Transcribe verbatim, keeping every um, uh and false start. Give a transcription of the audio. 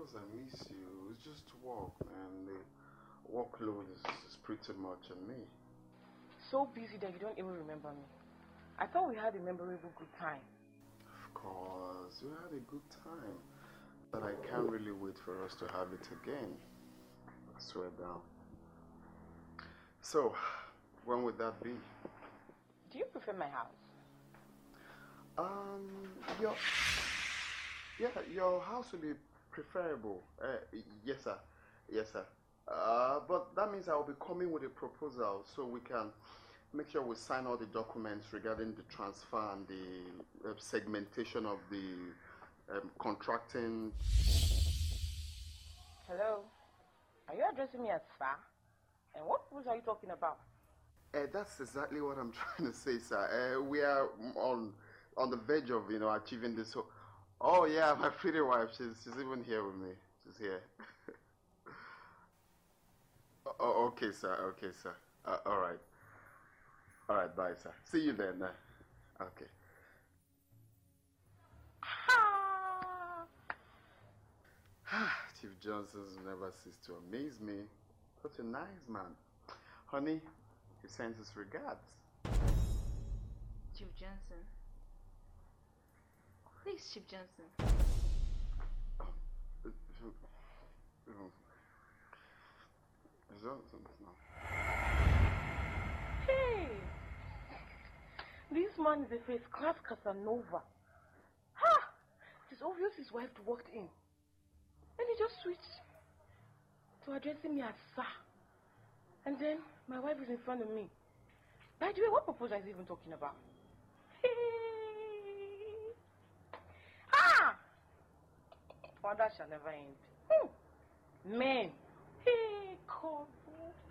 course I miss you. It's just work, and the workload is, is pretty much on me. So busy that you don't even remember me. I thought we had a memorable good time. Of course, we had a good time. But I can't really wait for us to have it again. I swear down. So, when would that be? Do you prefer my house? Um, your... Yeah, your house will be preferable. Uh, yes, sir. Yes, sir. Uh, but that means I'll be coming with a proposal so we can make sure we sign all the documents regarding the transfer and the uh, segmentation of the um, contracting. Hello? Are you addressing me as Sir? And what proposal are you talking about? Uh, that's exactly what I'm trying to say, sir. Uh, we are on on the verge of, you know, achieving this. So, oh yeah, my pretty wife. She's she's even here with me. She's here. Oh, okay, sir. Okay, sir. Uh, all right. All right. Bye, sir. See you then. Uh, okay. Chief Johnson's never ceased to amaze me. Such a nice man. Honey, he sends his regards. Chief Johnson. Who is Chief Johnson? Johnson now. Hey! This man is a first-class Casanova. Ha! It is obvious his wife walked in. And he just switched to addressing me as Sir. And then my wife is in front of me. By the way, what proposal is he even talking about? Hey! Ah! Wonder shall never end. Hmm. Men. Hey, God.